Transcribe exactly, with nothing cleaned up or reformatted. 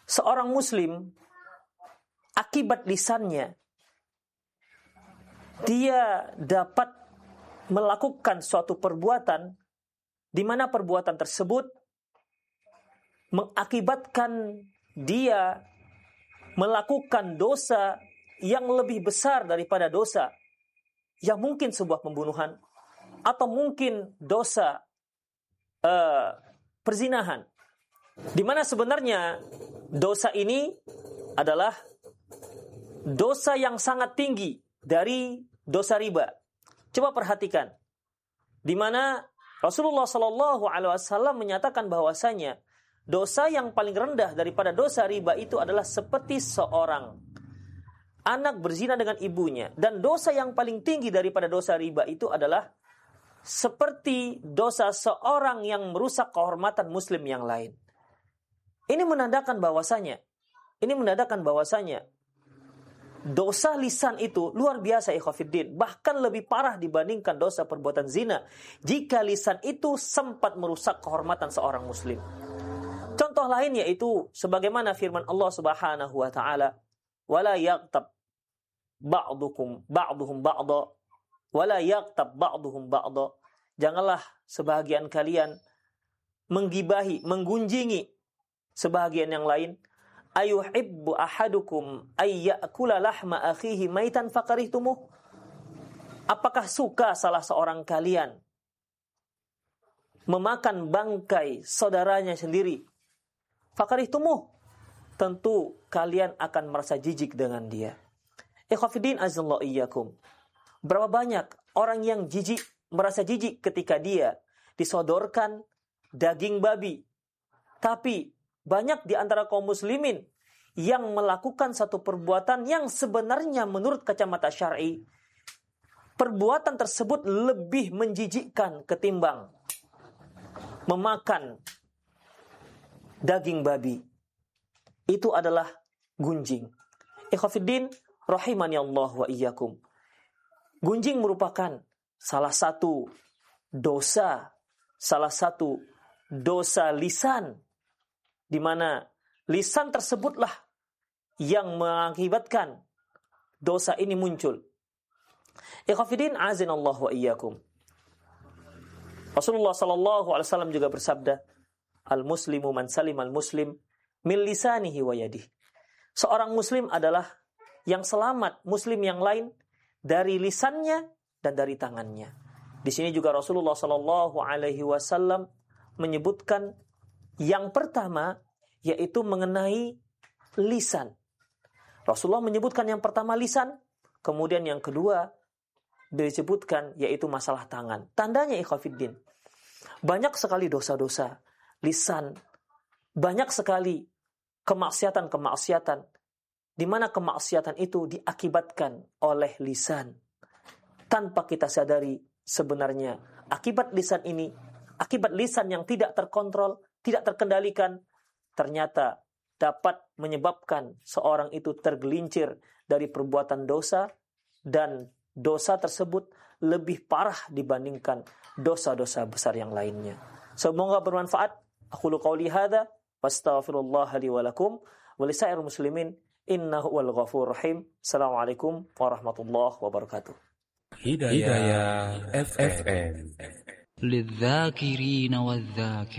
seorang muslim akibat lisannya dia dapat melakukan suatu perbuatan di mana perbuatan tersebut mengakibatkan dia melakukan dosa yang lebih besar daripada dosa yang mungkin sebuah pembunuhan atau mungkin dosa uh, perzinahan, di mana sebenarnya dosa ini adalah dosa yang sangat tinggi dari dosa riba. Coba perhatikan, di mana Rasulullah Shallallahu Alaihi Wasallam menyatakan bahwasanya dosa yang paling rendah daripada dosa riba itu adalah seperti seorang anak berzina dengan ibunya, dan dosa yang paling tinggi daripada dosa riba itu adalah seperti dosa seorang yang merusak kehormatan muslim yang lain. Ini menandakan bahwasanya, ini menandakan bahwasanya dosa lisan itu luar biasa, ikhwatiddin, bahkan lebih parah dibandingkan dosa perbuatan zina jika lisan itu sempat merusak kehormatan seorang muslim. Contoh lain yaitu sebagaimana firman Allah Subhanahu wa taala, wala yaghtab ba'dukum ba'duhum ba'dha wala yaghtab ba'duhum ba'dha. Janganlah sebahagian kalian menggibahi, menggunjingi sebahagian yang lain. Ayuhibbu ahadukum ay ya'kula lahma akhihi maitan fakarihtumuh. Apakah suka salah seorang kalian memakan bangkai saudaranya sendiri? Fakarihtumuh. Tentu kalian akan merasa jijik dengan dia. Ikhwatiddin azallahu iyyakum. Berapa banyak orang yang jijik, merasa jijik ketika dia disodorkan daging babi. Tapi banyak di antara kaum muslimin yang melakukan satu perbuatan yang sebenarnya menurut kacamata syar'i, perbuatan tersebut lebih menjijikkan ketimbang memakan daging babi. Itu adalah gunjing. Ikhwatiddin rahimani Allah wa iyyakum. Gunjing merupakan salah satu dosa, salah satu dosa lisan, di mana lisan tersebutlah yang mengakibatkan dosa ini muncul. Ikhwatiddin azinallahu wa iyyakum. Rasulullah sallallahu alaihi wasallam juga bersabda, al-muslimu man salim al-muslim min lisanihi wa yadihi. Seorang muslim adalah yang selamat muslim yang lain dari lisannya dan dari tangannya. Di sini juga Rasulullah sallallahu alaihi wasallam menyebutkan yang pertama yaitu mengenai lisan. Rasulullah menyebutkan yang pertama lisan, kemudian yang kedua disebutkan yaitu masalah tangan. Tandanya ikhwatiddin, banyak sekali dosa-dosa lisan, banyak sekali kemaksiatan-kemaksiatan di mana kemaksiatan itu diakibatkan oleh lisan. Tanpa kita sadari sebenarnya akibat lisan ini, akibat lisan yang tidak terkontrol, tidak terkendalikan, ternyata dapat menyebabkan seorang itu tergelincir dari perbuatan dosa, dan dosa tersebut lebih parah dibandingkan dosa-dosa besar yang lainnya. Semoga bermanfaat. Aqulu qawli hadza wastaghfirullah li wa lakum wa lisairil muslimin innahu wal ghafurur rahim. Assalamualaikum warahmatullahi wabarakatuh. Hidayah F M. للذاكرين والذاكرين